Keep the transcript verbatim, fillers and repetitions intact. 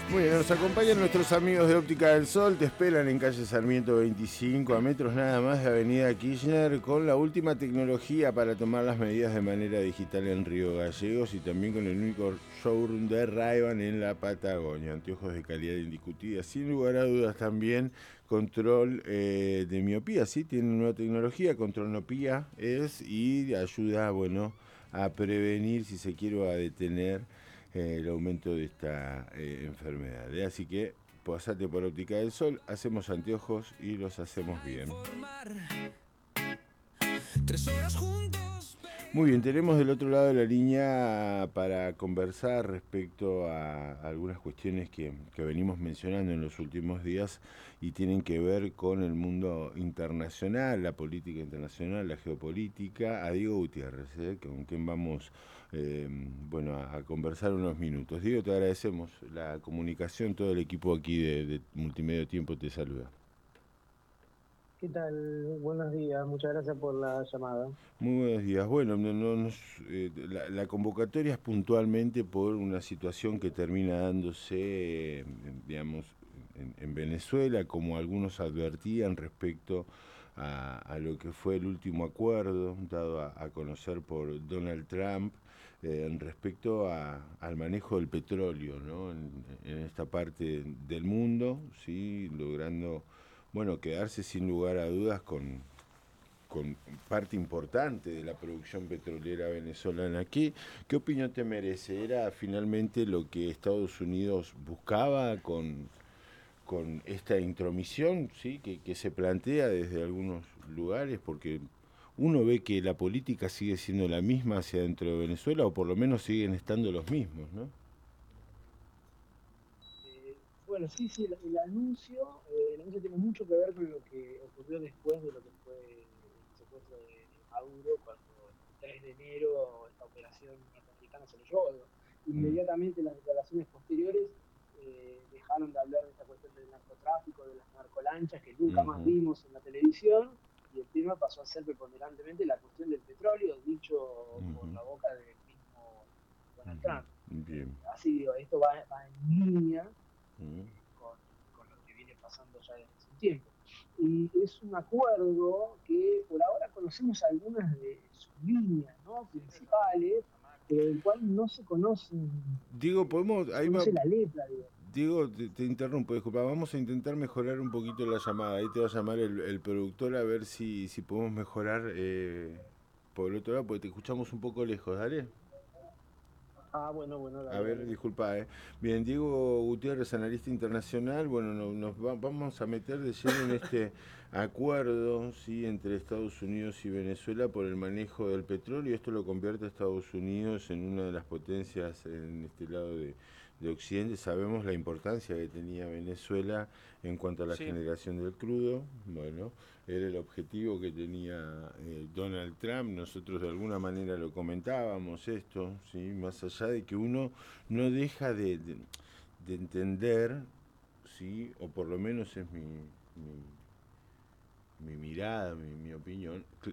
Muy bien, nos acompañan nuestros amigos de Óptica del Sol, te esperan en calle Sarmiento veinticinco, a metros nada más de Avenida Kirchner, con la última tecnología para tomar las medidas de manera digital en Río Gallegos y también con el único showroom de Ray-Ban en la Patagonia. Anteojos de calidad indiscutida, sin lugar a dudas también control eh, de miopía, ¿sí? Tiene nueva tecnología, control miopía es y ayuda, bueno, a prevenir, si se quiere, o a detener Eh, el aumento de esta eh, enfermedad. ¿eh? Así que pasate por Óptica del Sol, hacemos anteojos y los hacemos bien. Muy bien, tenemos del otro lado de la línea para conversar respecto a algunas cuestiones que, que venimos mencionando en los últimos días y tienen que ver con el mundo internacional, la política internacional, la geopolítica, a Diego Gutiérrez, ¿eh? con quien vamos eh, bueno, a, a conversar unos minutos. Diego, te agradecemos la comunicación, todo el equipo aquí de, de Multimedio Tiempo te saluda. ¿Qué tal? Buenos días, muchas gracias por la llamada. Muy buenos días. Bueno, no, no, nos, eh, la, la convocatoria es puntualmente por una situación que termina dándose, eh, digamos, en, en Venezuela, como algunos advertían respecto a, a lo que fue el último acuerdo dado a, a conocer por Donald Trump eh, en respecto a, al manejo del petróleo, ¿no? En, en esta parte del mundo, sí, logrando, bueno, quedarse sin lugar a dudas con con parte importante de la producción petrolera venezolana. ¿Qué, qué opinión te merece? ¿Era finalmente lo que Estados Unidos buscaba con, con esta intromisión, ¿sí? que, que se plantea desde algunos lugares? Porque uno ve que la política sigue siendo la misma hacia dentro de Venezuela, o por lo menos siguen estando los mismos, ¿no? Eh, bueno, sí, sí, el, el anuncio, eh, el anuncio tiene mucho que ver con lo que ocurrió después de lo que fue el secuestro de, de Maduro, cuando el tres de enero esta operación norteamericana se lo llevó. Mm, Inmediatamente las declaraciones posteriores eh, dejaron de hablar de esta cuestión del narcotráfico, de las narcolanchas que nunca más ujú, vimos en la televisión, y el tema pasó a ser preponderantemente la cuestión del petróleo, dicho por ujú, la boca del mismo Donald ujú. Trump. Bien. Eh, así digo, esto va, va en línea Mm, eh, con, con, lo que viene pasando ya desde hace un tiempo. Y es un acuerdo que por ahora conocemos algunas de sus líneas, ¿no?, principales, pero del cual no se conocen, Digo, eh, podemos, no se ahí va, conoce la letra, digo. Diego, te, te interrumpo, disculpa, vamos a intentar mejorar un poquito la llamada. Ahí te va a llamar el, el productor a ver si, si podemos mejorar eh, por el otro lado, porque te escuchamos un poco lejos, dale. Ah, bueno, bueno, A dale, ver, dale. disculpa, eh. Bien, Diego Gutiérrez, analista internacional. Bueno, no- nos va- vamos a meter de lleno en este acuerdo, sí, entre Estados Unidos y Venezuela por el manejo del petróleo. Esto lo convierte a Estados Unidos en una de las potencias en este lado de, de Occidente. Sabemos la importancia que tenía Venezuela en cuanto a la Sí, generación del crudo. Bueno, era el objetivo que tenía eh, Donald Trump. Nosotros de alguna manera lo comentábamos esto, sí, más allá de que uno no deja de, de, de entender, sí, o por lo menos es mi, mi, mi mirada, mi, mi opinión,